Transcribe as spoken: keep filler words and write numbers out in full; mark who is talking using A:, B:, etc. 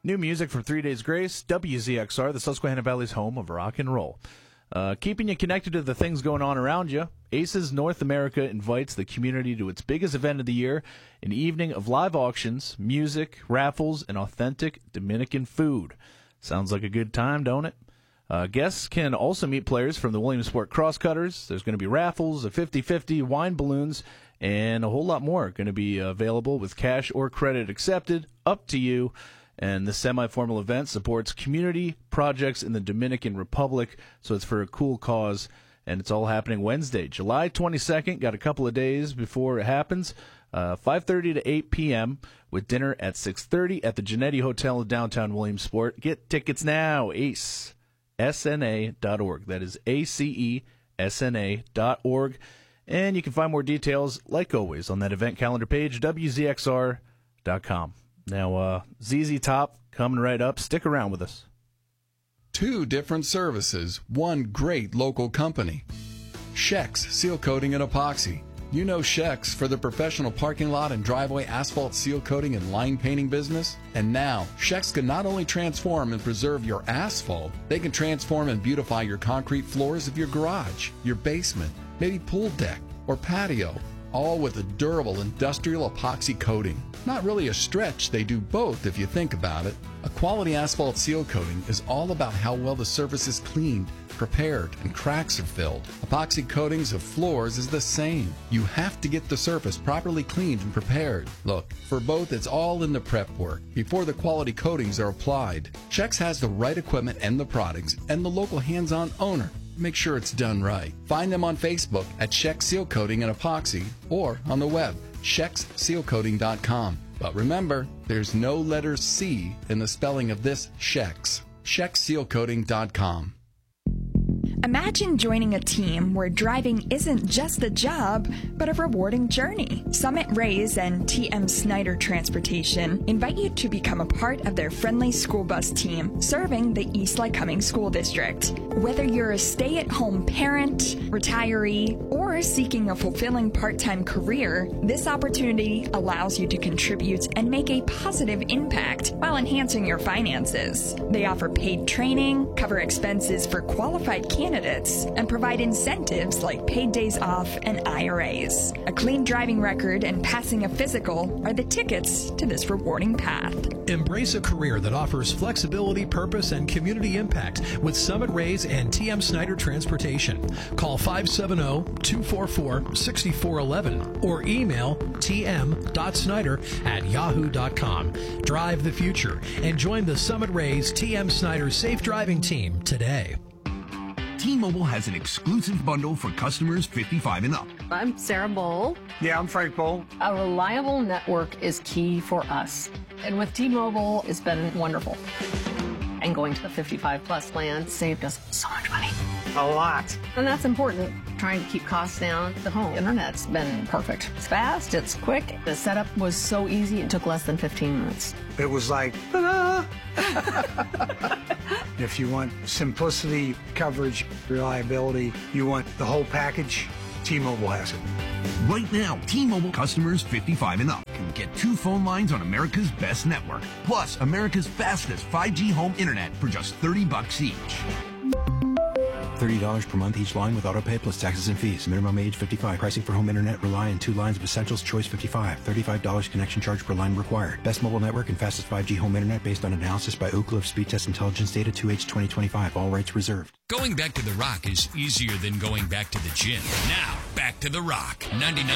A: New music from Three Days Grace, W Z X R, the Susquehanna Valley's home of rock and roll. Uh, keeping you connected to the things going on around you, Aces North America invites the community to its biggest event of the year, an evening of live auctions, music, raffles, and authentic Dominican food. Sounds like a good time, don't it? Uh, guests can also meet players from the Williamsport Crosscutters. There's going to be raffles, a fifty-fifty, wine balloons, and a whole lot more going to be available with cash or credit accepted, up to you. And the semi-formal event supports community projects in the Dominican Republic, so it's for a cool cause, and it's all happening Wednesday, July twenty-second. Got a couple of days before it happens, uh, five thirty to eight p.m., with dinner at six thirty at the Genetti Hotel in downtown Williamsport. Get tickets now, ace s n a dot org. That is A C E S N A dot org. And you can find more details, like always, on that event calendar page, W Z X R dot com. Now, uh, Z Z Top coming right up. Stick around with us.
B: Two different services, one great local company. Shex Seal Coating and Epoxy. You know Shex for the professional parking lot and driveway asphalt seal coating and line painting business. And now, Shex can not only transform and preserve your asphalt, they can transform and beautify your concrete floors of your garage, your basement, maybe pool deck or patio, all with a durable industrial epoxy coating. Not really a stretch, they do both if you think about it. A quality asphalt seal coating is all about how well the surface is cleaned, prepared, and cracks are filled. Epoxy coatings of floors is the same. You have to get the surface properly cleaned and prepared. Look, for both it's all in the prep work before the quality coatings are applied. Shex has the right equipment and the products and the local hands-on owner. Make sure it's done right. Find them on Facebook at Shex Seal Coating and Epoxy or on the web, shex seal coating dot com. But remember, there's no letter C in the spelling of this Shex. shex seal coating dot com.
C: Imagine joining a team where driving isn't just a job, but a rewarding journey. Summit Rays and T M Snyder Transportation invite you to become a part of their friendly school bus team serving the East Lycoming School District. Whether you're a stay-at-home parent, retiree, or seeking a fulfilling part-time career, this opportunity allows you to contribute and make a positive impact while enhancing your finances. They offer paid training, cover expenses for qualified candidates, and provide incentives like paid days off and I R As. A clean driving record and passing a physical are the tickets to this rewarding path.
D: Embrace a career that offers flexibility, purpose, and community impact with Summit Rays and T M Snyder Transportation. Call five seven zero, two four four, six four one one or email t m dot snyder at yahoo dot com. Drive the future and join the Summit Rays T M Snyder Safe Driving Team today.
E: T-Mobile has an exclusive bundle for customers fifty-five and up.
F: I'm Sarah Bowl.
G: Yeah, I'm Frank Bowl.
F: A reliable network is key for us. And with T-Mobile, it's been wonderful. And going to the fifty-five plus plan saved us so much money.
G: A lot.
F: And that's important. Trying to keep costs down. The home internet's been perfect. It's fast, it's quick. The setup was so easy, it took less than fifteen minutes.
G: It was like, ta-da! If you want simplicity, coverage, reliability, you want the whole package, T-Mobile has it.
E: Right now, T-Mobile customers fifty-five and up can get two phone lines on America's best network, plus America's fastest five G home internet for just thirty bucks each.
H: thirty dollars per month each line with autopay plus taxes and fees. Minimum age fifty-five. Pricing for home internet rely on two lines of Essentials Choice fifty-five. thirty-five dollars connection charge per line required. Best mobile network and fastest five G home internet based on analysis by Ookla of Speed Test Intelligence Data two H twenty twenty-five. All rights reserved.
I: Going back to the Rock is easier than going back to the gym. Now, back to the Rock. ninety-nine